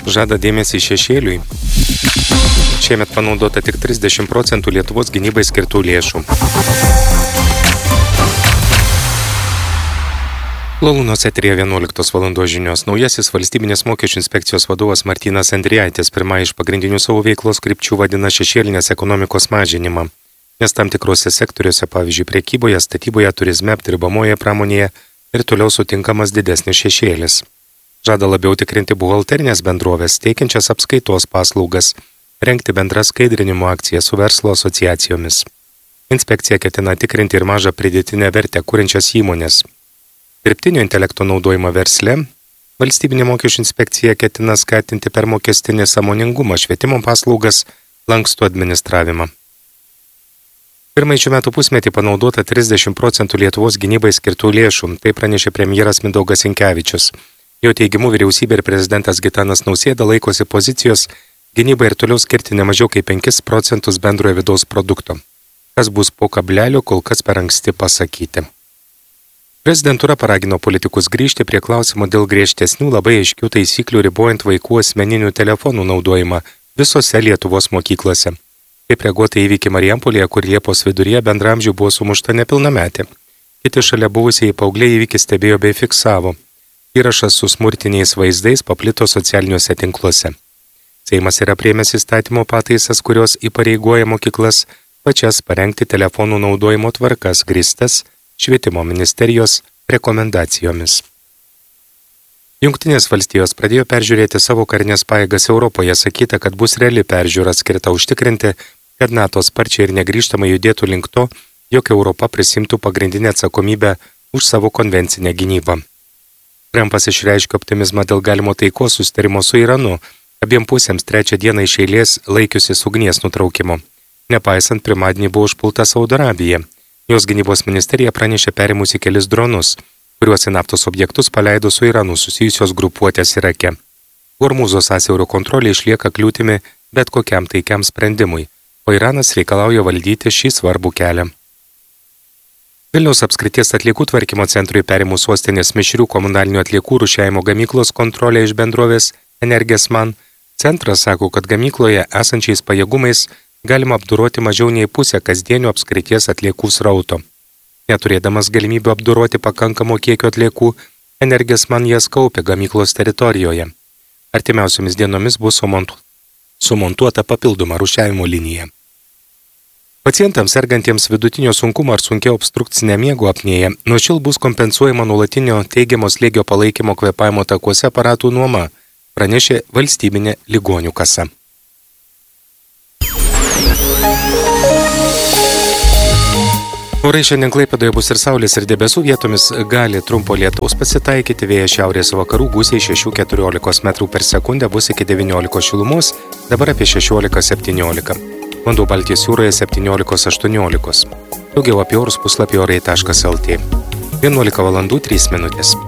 žada dėmesį šešėliui. Šiemet panaudota tik 30% Lietuvos gynybai skirtų lėšų. Lalūnos eteryje 11 valandos žinios. Naujasis valstybinės mokesčių inspekcijos vadovas Martynas Andrijaitis pirmąjį iš pagrindinių savo veiklos krypčių vadina šešėlinės ekonomikos mažinimą, nes tam tikrose sektoriuose, pavyzdžiui, prekyboje, statyboje, turizme, apdirbamoje pramonėje ir toliau sutinkamas didesnis šešėlis. Žada labiau tikrinti buhalterinės bendrovės, teikiančias apskaitos paslaugas, rengti bendras skaidrinimo akcijas su verslo asociacijomis. Inspekcija ketina tikrinti ir mažą pridėtinę vertę kuriančias įmonės. Dirbtinio intelekto naudojimą versle valstybinė mokesčių inspekcija ketina skatinti per mokestinį sąmoningumą, švietimo paslaugas, lankstų administravimą. Pirmąjį šių metų pusmetį panaudota 30% Lietuvos gynybai skirtų lėšų, tai pranešė premjeras Mindaugas Sinkevičius. Jo teigimu vyriausybė ir prezidentas Gitanas Nausėda laikosi pozicijos gynybai ir toliau skirti ne mažiau kaip 5% bendrojo vidaus produkto. Kas bus po kablelio, kol kas per anksti pasakyti. Prezidentūra paragino politikus grįžti prie klausimo dėl griežtesnių labai aiškių taisyklių ribojant vaikų asmeninių telefonų naudojimą visose Lietuvos mokyklose. Kaip reaguota įvykį Marijampolėje, kur Liepos viduryje bendramžių buvo sumušta nepilnametė. Kiti šalia buvusiai paaugliai įvykį stebėjo bei fiksavo. Įrašas su smurtiniais vaizdais paplito socialiniuose tinkluose. Seimas yra priėmęs įstatymo pataisas, kurios įpareigoja mokyklas pačias parengti telefonų naudojimo tvarkas grįstas Švietimo ministerijos rekomendacijomis. Jungtinės valstijos pradėjo peržiūrėti savo karinės pajėgas Europoje, sakyta, kad bus reali peržiūra skirta užtikrinti, kad NATO sparčiai ir negrįžtamai judėtų link to, jog Europa prisimtų pagrindinę atsakomybę už savo konvencinę gynybą. Trumpas išreiškė optimizmą dėl galimo taikos susitarimo su Iranu, abiem pusėms trečią dieną iš eilės laikiusis ugnies nutraukimo. Nepaisant, pirmadienį buvo užpulta Saudo Arabija. Jos gynybos ministerija pranešė perimusi kelis dronus, kuriuos į naftos objektus paleido su Iranu susijusios grupuotės Irake. Hormūzo sąsiaurio kontrolė išlieka kliūtimi bet kokiam taikiam sprendimui, o Iranas reikalauja valdyti šį svarbų kelią. Vilniaus apskrities atliekų tvarkymo centrui perimus sostinės mišrių komunalinių atliekų rūšiavimo gamyklos kontrolė iš bendrovės Energesman, centras sako, kad gamykloje esančiais pajėgumais galima apdoroti mažiau nei pusę kasdienio apskrities atliekų srauto. Neturėdamas galimybių apdoroti pakankamo kiekio atliekų, Energesman jas kaupia gamyklos teritorijoje. Artimiausiomis dienomis bus sumontuota papildoma rūšiavimo linija. Pacientams sergantiems vidutinio sunkumo ar sunkiau obstrukcinę miego apnėją nuo šiol bus kompensuojama nuolatinio teigiamo slėgio palaikymo kvėpavimo takuose aparatų nuoma, pranešė valstybinė ligonių kasa. Orai šiandien Klaipėdoje bus ir saulės ir debesų, vietomis gali trumpo lietaus pasitaikyti, vėjas šiaurės vakarų gūsiai 6–14 metrų per sekundę, bus iki 19 šilumos, dabar apie 16–17. Vanduo Baltijos jūroje 17–18. Daugiau apie orus puslapį orai.lt. 11 valandų 3 minutės.